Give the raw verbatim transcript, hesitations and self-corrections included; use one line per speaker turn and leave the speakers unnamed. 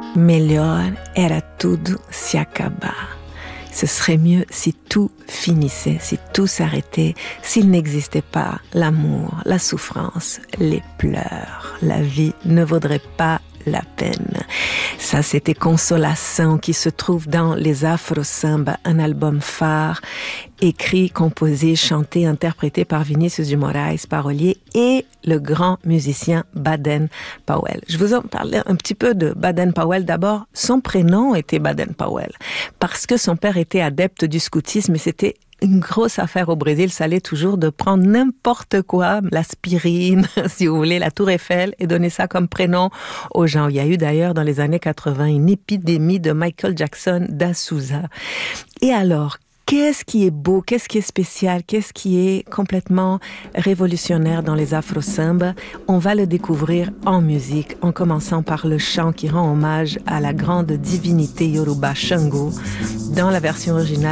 Melhor era tudo se acabar. Ce serait mieux si tout finissait, si tout s'arrêtait, s'il n'existait pas l'amour, la souffrance, les pleurs. La vie ne vaudrait pas la peine. Ça, c'était Consolação, qui se trouve dans les Afro Samba, un album phare, écrit, composé, chanté, interprété par Vinícius de Moraes, parolier, et le grand musicien Baden-Powell. Je vous en parlais un petit peu de Baden-Powell. D'abord, son prénom était Baden-Powell, parce que son père était adepte du scoutisme, et c'était une grosse affaire au Brésil, ça allait toujours de prendre n'importe quoi, l'aspirine, si vous voulez, la Tour Eiffel, et donner ça comme prénom aux gens. Il y a eu d'ailleurs dans les années quatre-vingts une épidémie de Michael Jackson da Souza. Et alors, qu'est-ce qui est beau, qu'est-ce qui est spécial, qu'est-ce qui est complètement révolutionnaire dans les Afro-Samba? On va le découvrir en musique, en commençant par le chant qui rend hommage à la grande divinité Yoruba Shango, dans la version originale